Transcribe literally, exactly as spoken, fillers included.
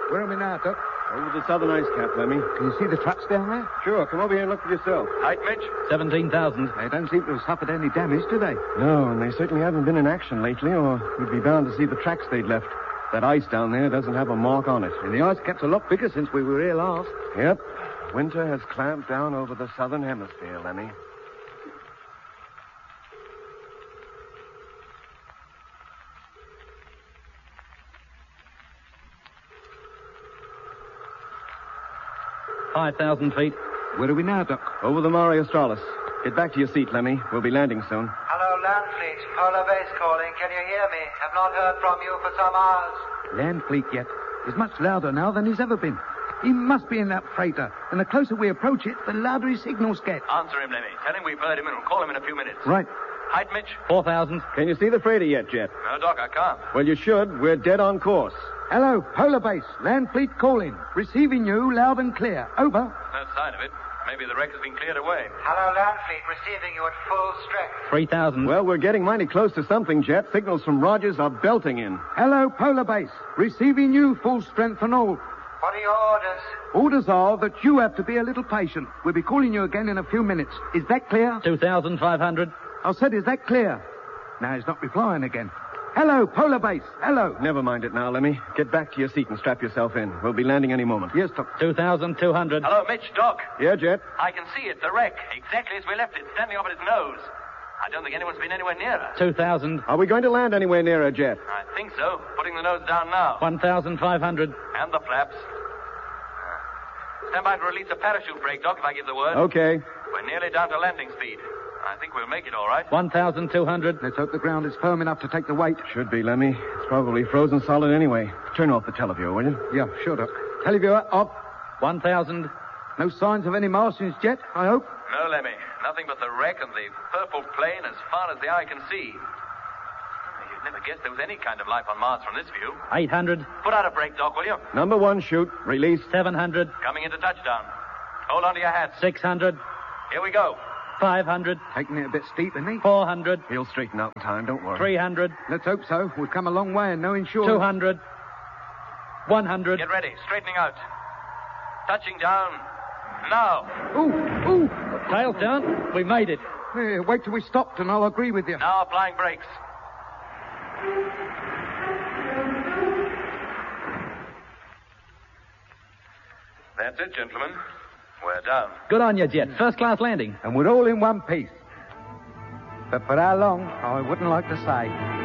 Where are we now, Doc? Over the southern ice cap, Lemmy. Can you see the trucks down there? Sure, come over here and look for yourself. Height, Mitch? seventeen thousand. They don't seem to have suffered any damage, do they? No, and they certainly haven't been in action lately, or we'd be bound to see the tracks they'd left. That ice down there doesn't have a mark on it. And the ice cap's a lot bigger since we were here last. Yep. Winter has clamped down over the southern hemisphere, Lemmy. Five thousand feet. Where are we now, Doc? Over the Mare Australis. Get back to your seat, Lemmy. We'll be landing soon. Hello, Landfleet. Polar Base calling. Can you hear me? Have not heard from you for some hours. Land fleet yet. He's much louder now than he's ever been. He must be in that freighter. And the closer we approach it, the louder his signals get. Answer him, Lemmy. Tell him we've heard him and we'll call him in a few minutes. Right. Height, Mitch? Four thousand. Can you see the freighter yet, Jet? No, Doc, I can't. Well, you should. We're dead on course. Hello, Polar Base. Land fleet calling. Receiving you loud and clear. Over. No sign of it. Maybe the wreck has been cleared away. Hello, Landfleet. Receiving you at full strength. Three thousand. Well, we're getting mighty close to something, Jet. Signals from Rogers are belting in. Hello, Polar Base. Receiving you full strength and all. What are your orders? Orders are that you have to be a little patient. We'll be calling you again in a few minutes. Is that clear? Two thousand five hundred. I said, is that clear? Now he's not replying again. Hello, Polar Base. Hello. Never mind it now, Lemmy. Get back to your seat and strap yourself in. We'll be landing any moment. Yes, Doc. Two thousand two hundred. Hello, Mitch, Doc. Yeah, Jet? I can see it, the wreck. Exactly as we left it, standing off at its nose. I don't think anyone's been anywhere nearer. Two thousand. Are we going to land anywhere nearer, Jet? I think so. Putting the nose down now. One thousand five hundred. And the flaps. Stand by to release a parachute brake, Doc, if I give the word. Okay. We're nearly down to landing speed. I think we'll make it all right. One thousand two hundred. Let's hope the ground is firm enough to take the weight. Should be, Lemmy. It's probably frozen solid anyway. Turn off the televiewer, will you? Yeah, sure, Doc. Televiewer off. One thousand. No signs of any Martians yet, I hope? No, Lemmy. Nothing but the wreck and the purple plain as far as the eye can see. You'd never guess there was any kind of life on Mars from this view. Eight hundred. Put out a brake, Doc, will you? Number one, shoot. Release. Seven hundred. Coming into touchdown. Hold on to your hats. Six hundred. Here we go. Five hundred. Taking it a bit steep, isn't he? Four hundred. He'll straighten out in time, don't worry. Three hundred. Let's hope so. We've come a long way and no insurance. Two hundred. One hundred. Get ready. Straightening out. Touching down. Now. Ooh, ooh. Tails down. We made it. Here, wait till we stopped and I'll agree with you. Now applying brakes. That's it, gentlemen. We're down. Good on you, Jet. First class landing. And we're all in one piece. But for how long, I wouldn't like to say.